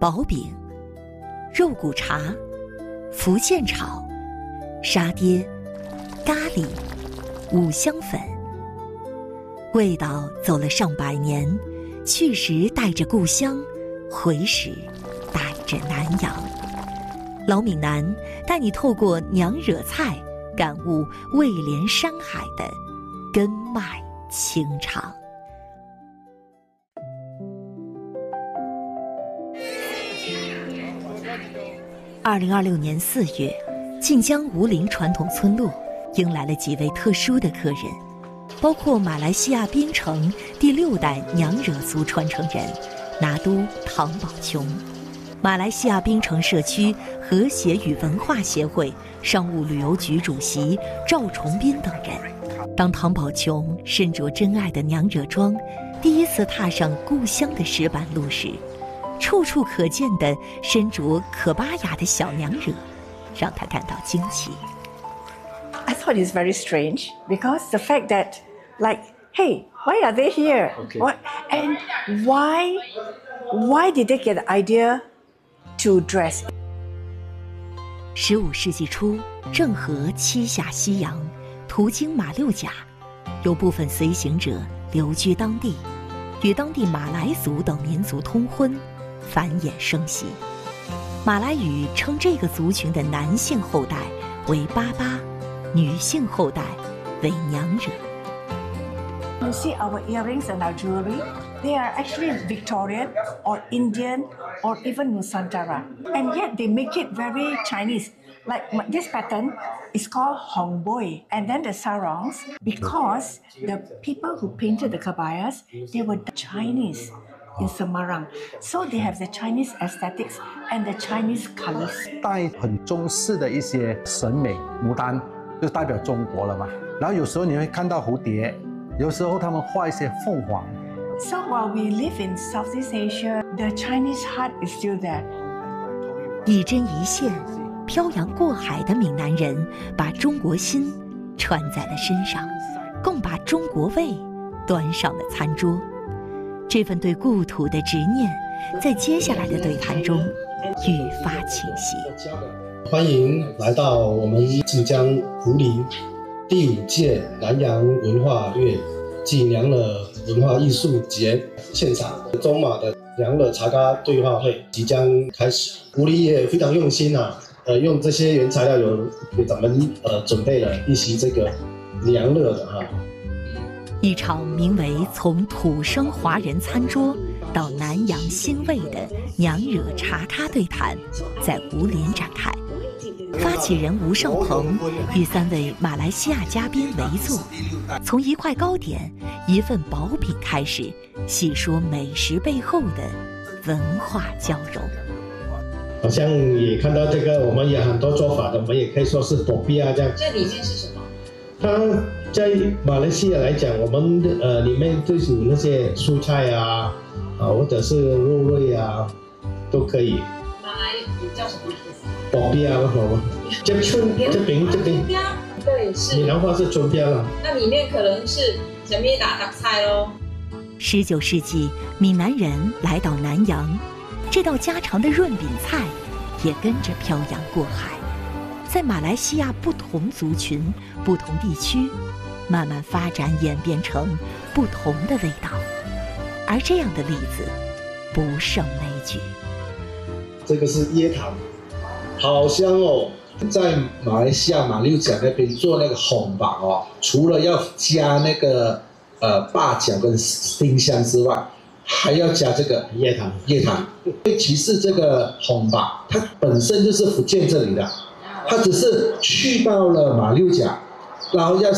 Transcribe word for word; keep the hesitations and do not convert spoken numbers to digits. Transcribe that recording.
薄饼、肉骨茶、福建炒、沙爹、咖喱、五香粉，味道走了上百年，去时带着故乡，回时带着南洋。老闽南带你透过娘惹菜，感悟味连山海的根脉情长。二零二六年四月，晋江吴林传统村落迎来了几位特殊的客人，包括马来西亚槟城第六代娘惹族传承人拿督唐宝琼，马来西亚槟城社区和谐与文化协会商务旅游局主席赵崇斌等人。当唐宝琼身着真爱的娘惹装，第一次踏上故乡的石板路时，处处可见的身着可巴雅的小娘惹，让他感到惊奇。 I thought it's very strange because the fact that, like, hey, why are they here? Okay. What and why, why did they get the idea to dress? 十五世纪初，郑和七下西洋，途经马六甲，有部分随行者留居当地，与当地马来族等民族通婚，繁衍生息。马来语称这个族群的男性后代为巴巴，女性后代为娘惹。 You see our earrings and our jewelry, they are actually Victorian or Indian or even Nusantara. And yet they make it very Chinese. Like this pattern is called Hong Boi. And then the sarongs, because the people who painted the kabayas, they were Chinese in Semarang. So they have the Chinese aesthetics and the Chinese colors. 带很中式的一些审美，牡丹就代表中国了嘛。然后有时候你会看到蝴蝶，有时候他们画一些凤凰。 So while we live in Southeast Asia, the Chinese heart is still there. 一针一线，漂洋过海的闽南人把中国心穿在了身上，更把中国味端上了餐桌。这份对故土的执念，在接下来的对谈中愈发清晰。 欢迎来到我们晋江吴林第五届南洋文化月暨娘惹文化艺术节现场，中马的娘惹茶咖对话会即将开始。吴林也非常用心啊，呃，用这些原材料有给咱们呃准备了一席这个娘惹的哈。 一场名为《从土生华人餐桌到南洋新味》的娘惹茶咖对谈，在吴林展开。发起人吴胜鹏与三位马来西亚嘉宾围坐，从一块糕点、一份薄饼开始，细说美食背后的文化交融。 好像也看到这个，我们也很多做法的，我们也可以说是薄饼啊这样。 这里面是什么？ 它在马来西亚来讲，我们呃里面就属那些蔬菜啊，啊或者是肉类啊，都可以。 马来语叫什么？ 薄饼啊，什么？这春这饼这饼， 对，是。 闽南话是春饼了。 那里面可能是前面打打菜喽。 十九世纪，闽南人来到南洋，这道家常的润饼菜也跟着漂洋过海，在马来西亚不同族群、不同地区，慢慢发展演变成不同的味道。而这样的例子不胜枚举。 这个是椰糖，好香哦！在马来西亚马六甲那边做那个红榜哦，除了要加那个呃八角跟丁香之外，还要加这个椰糖。椰糖，其实这个红榜它本身就是福建这里的，它只是去到了马六甲，然后要